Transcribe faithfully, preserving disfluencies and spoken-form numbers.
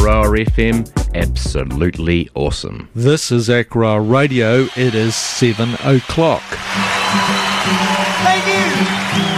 Akaroa F M, absolutely awesome. This is Akaroa Radio. It is seven o'clock. Thank you.